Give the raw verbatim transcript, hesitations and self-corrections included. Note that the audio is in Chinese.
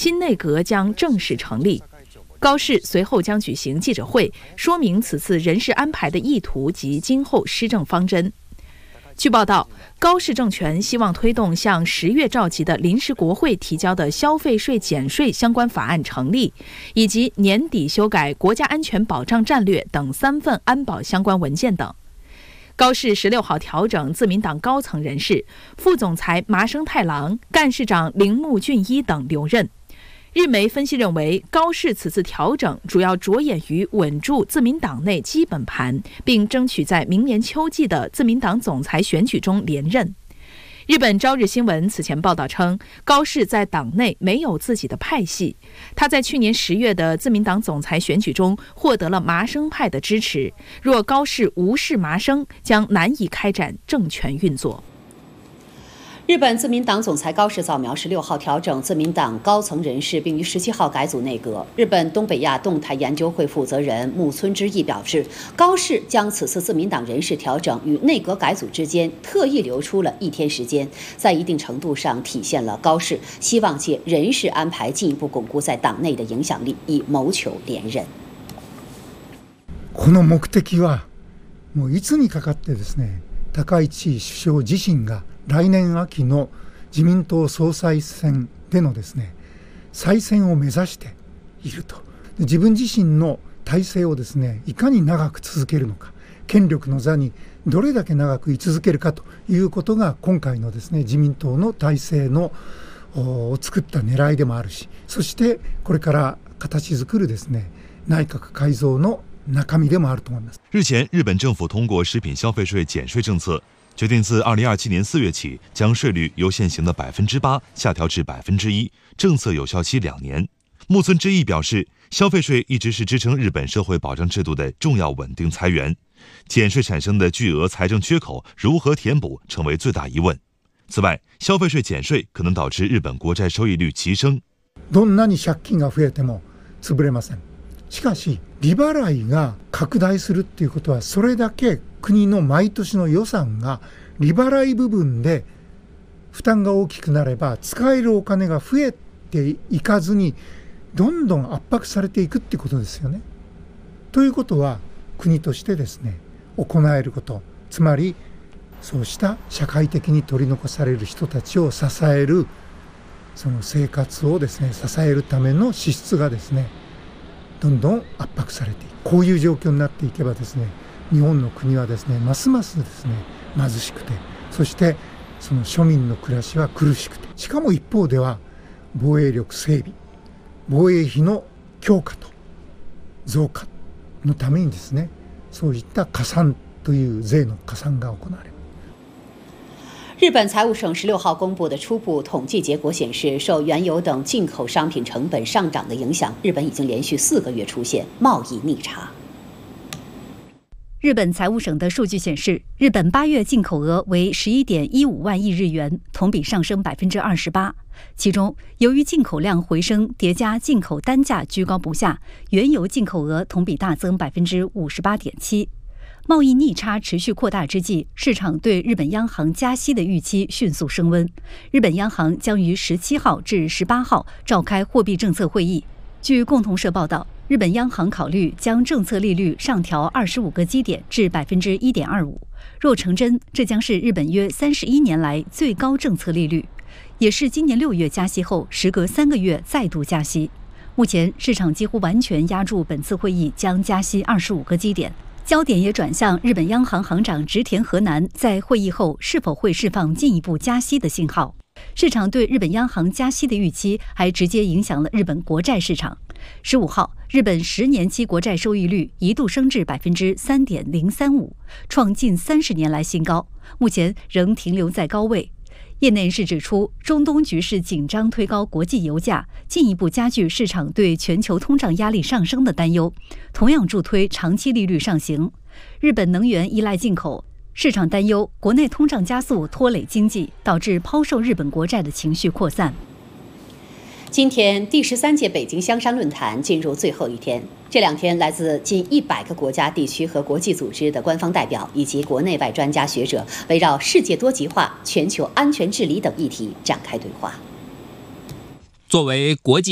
新内阁将正式成立。高市随后将举行记者会，说明此次人事安排的意图及今后施政方针。据报道，高市政权希望推动向十月召集的临时国会提交的消费税减税相关法案成立，以及年底修改国家安全保障战略等三份安保相关文件等。高市十六号调整自民党高层人事，副总裁麻生太郎、干事长铃木俊一等留任。日媒分析认为，高市此次调整主要着眼于稳住自民党内基本盘，并争取在明年秋季的自民党总裁选举中连任。日本朝日新闻此前报道称，高市在党内没有自己的派系，他在去年十月的自民党总裁选举中获得了麻生派的支持，若高市无视麻生，将难以开展政权运作。 日本自民党总裁高市早苗十六号调整自民党高层人事，并于十七号改组内阁。日本东北亚动态研究会负责人木村之义表示，高市将此次自民党人事调整与内阁改组之间特意留出了一天时间，在一定程度上体现了高市希望借人事安排进一步巩固在党内的影响力，以谋求连任。 この目的はもういつにかかってですね、高市首相自身が来年秋の自民党総裁選でのですね再選を目指していると。自分自身の体制をですねいかに長く続けるのか、権力の座にどれだけ長く居続けるかということが今回のですね自民党の体制のを作った狙いでもあるし、そしてこれから形作るですね内閣改造の中身でもあると思います。 日前，日本政府通过食品消费税减税政策，决定自二零二七年四月起，将税率由现行的百分之八下调至百分之一，政策有效期两年。木村之义表示，消费税一直是支撑日本社会保障制度的重要稳定财源，减税产生的巨额财政缺口如何填补，成为最大疑问。此外，消费税减税可能导致日本国债收益率急升。 どんなに借金が増えても潰れません。しかし利払いが拡大するっていうことは、それだけ国の毎年の予算が利払い部分で負担が大きくなれば、使えるお金が増えていかずにどんどん圧迫されていくってことですよね。ということは、国としてですね行えること、つまりそうした社会的に取り残される人たちを支える、その生活をですね支えるための支出がですねどんどん圧迫されていく。こういう状況になっていけばですね、日本の国はですねますますですね貧しくて、そしてその庶民の暮らしは苦しくて、しかも一方では防衛力整備、防衛費の強化と増加のためにですね、そういった加算という税の加算が行われる。 日本财务省十六号公布的初步统计结果显示，受原油等进口商品成本上涨的影响，日本已经连续四个月出现贸易逆差。 日本财务省的数据显示，日本八月进口额为十一点一五万亿日元，同比上升百分之二十八。其中，由于进口量回升，叠加进口单价居高不下，原油进口额同比大增百分之五十八点七。贸易逆差持续扩大之际，市场对日本央行加息的预期迅速升温。日本央行将于十七号至十八号召开货币政策会议。据共同社报道，日本央行考虑将政策利率上调二十五个基点至百分之一点二五。若成真，这将是日本约三十一年来最高政策利率，也是今年六月加息后时隔三个月再度加息。目前市场几乎完全押注本次会议将加息二十五个基点。焦点也转向日本央行行长植田和男在会议后是否会释放进一步加息的信号。市场对日本央行加息的预期还直接影响了日本国债市场。十五号，日本十年期国债收益率一度升至百分之三点零三五，创近三十年来新高，目前仍停留在高位。业内人士指出，中东局势紧张推高国际油价，进一步加剧市场对全球通胀压力上升的担忧，同样助推长期利率上行。日本能源依赖进口，市场担忧国内通胀加速拖累经济，导致抛售日本国债的情绪扩散。 今天第十三届北京香山论坛进入最后一天，这两天来自近一百个国家、地区和国际组织的官方代表以及国内外专家学者，围绕世界多极化、全球安全治理等议题展开对话。 作为国际